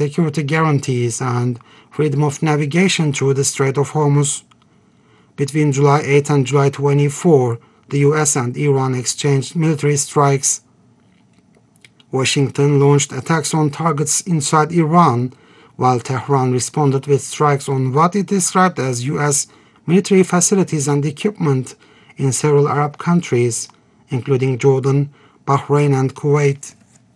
security guarantees and freedom of navigation through the Strait of Hormuz. Between July 8 and July 24, the US and Iran exchanged military strikes. Washington launched attacks on targets inside Iran, while Tehran responded with strikes on what it described as US military facilities and equipment in several Arab countries, including Jordan, Bahrain, and Kuwait.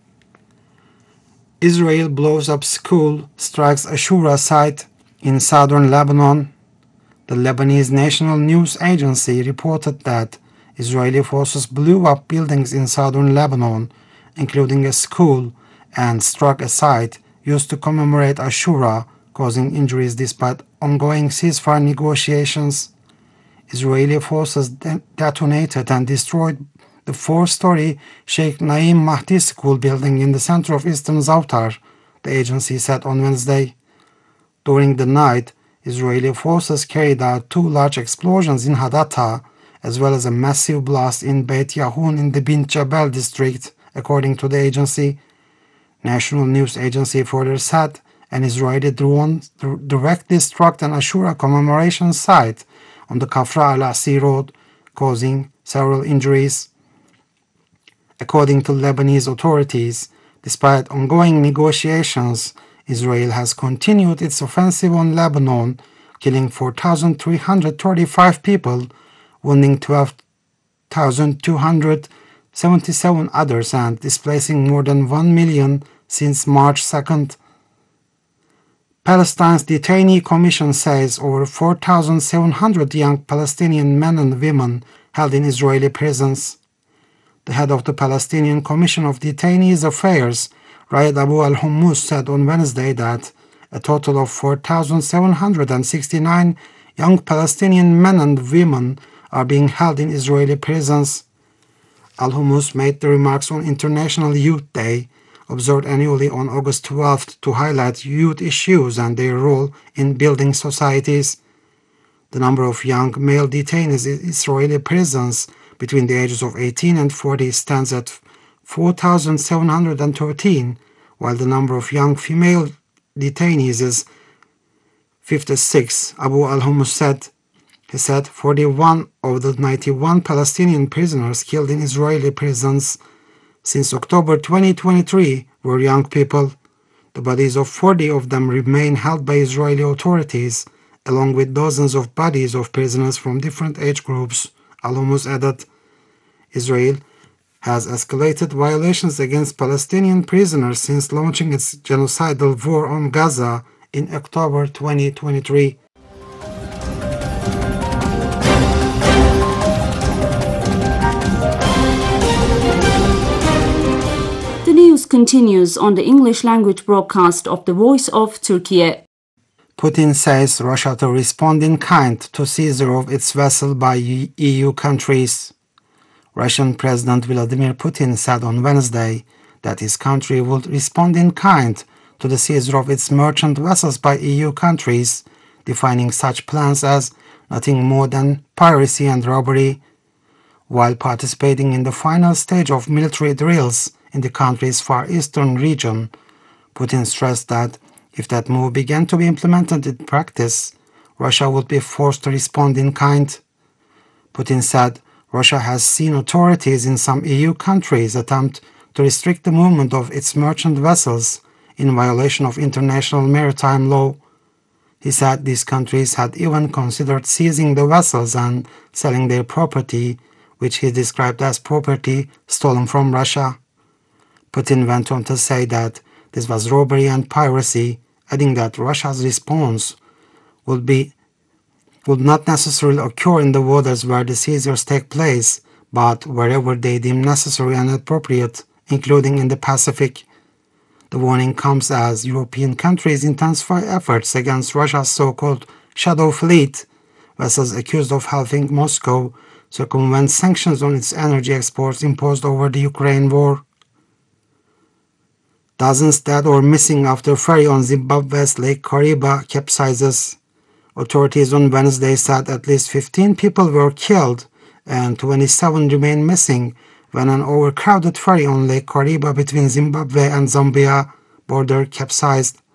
Israel blows up school, strikes Ashura site in southern Lebanon. The Lebanese National News Agency reported that Israeli forces blew up buildings in southern Lebanon, including a school, and struck a site used to commemorate Ashura, causing injuries despite ongoing ceasefire negotiations. Israeli forces detonated and destroyed the four-story Sheikh Naim Mahdi school building in the center of eastern Zautar, the agency said on Wednesday. During the night, Israeli forces carried out two large explosions in Hadatta, as well as a massive blast in Beit Yahun in the Bint Jabal district, according to the agency. National News Agency further said an Israeli drone directly struck an Ashura commemoration site on the Kafra al-Asi road, causing several injuries. According to Lebanese authorities, despite ongoing negotiations, Israel has continued its offensive on Lebanon, killing 4,335 people, wounding 12,277 others, and displacing more than 1 million since March 2nd. Palestine's Detainee Commission says over 4,700 young Palestinian men and women held in Israeli prisons. The head of the Palestinian Commission of Detainees Affairs, Raed Abu al-Hummus, said on Wednesday that a total of 4,769 young Palestinian men and women are being held in Israeli prisons. Al-Hummus made the remarks on International Youth Day, observed annually on August 12th, to highlight youth issues and their role in building societies. The number of young male detainees in Israeli prisons between the ages of 18 and 40 stands at 4,713, while the number of young female detainees is 56, Abu al-Hummus said. He said 41 of the 91 Palestinian prisoners killed in Israeli prisons since October 2023 were young people. The bodies of 40 of them remain held by Israeli authorities, along with dozens of bodies of prisoners from different age groups, al-Hummus added. Israel has escalated violations against Palestinian prisoners since launching its genocidal war on Gaza in October 2023. The news continues on the English language broadcast of the Voice of Turkey. Putin says Russia to respond in kind to seizure of its vessel by EU countries. Russian President Vladimir Putin said on Wednesday that his country would respond in kind to the seizure of its merchant vessels by EU countries, defining such plans as nothing more than piracy and robbery. While participating in the final stage of military drills in the country's far eastern region, Putin stressed that if that move began to be implemented in practice, Russia would be forced to respond in kind. Putin said Russia has seen authorities in some EU countries attempt to restrict the movement of its merchant vessels in violation of international maritime law. He said these countries had even considered seizing the vessels and selling their property, which he described as property stolen from Russia. Putin went on to say that this was robbery and piracy, adding that Russia's response would not necessarily occur in the waters where the seizures take place, but wherever they deem necessary and appropriate, including in the Pacific. The warning comes as European countries intensify efforts against Russia's so-called shadow fleet, vessels accused of helping Moscow circumvent sanctions on its energy exports imposed over the Ukraine war. Dozens dead or missing after ferry on Zimbabwe's Lake Kariba capsizes. Authorities on Wednesday said at least 15 people were killed and 27 remain missing when an overcrowded ferry on Lake Kariba between Zimbabwe and Zambia border capsized.